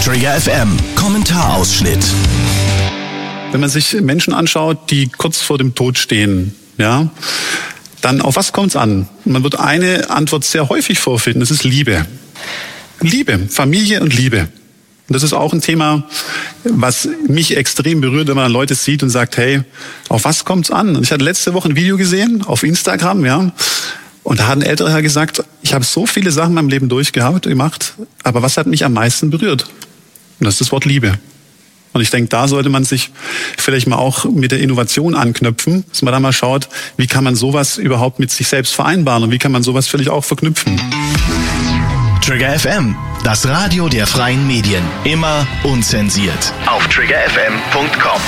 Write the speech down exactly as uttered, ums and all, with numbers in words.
Trigger F M Kommentarausschnitt. Wenn man sich Menschen anschaut, die kurz vor dem Tod stehen, ja, dann auf was kommt's an? Man wird eine Antwort sehr häufig vorfinden, das ist Liebe. Liebe, Familie und Liebe. Und das ist auch ein Thema, was mich extrem berührt, wenn man Leute sieht und sagt, hey, auf was kommt's an? Und ich hatte letzte Woche ein Video gesehen auf Instagram, ja, und da hat ein älterer Herr gesagt, ich habe so viele Sachen in meinem Leben durchgehabt, gemacht, aber was hat mich am meisten berührt? Und das ist das Wort Liebe. Und ich denke, da sollte man sich vielleicht mal auch mit der Innovation anknüpfen, dass man da mal schaut, wie kann man sowas überhaupt mit sich selbst vereinbaren und wie kann man sowas vielleicht auch verknüpfen. Trigger F M, das Radio der freien Medien. Immer unzensiert. Auf trigger f m punkt com.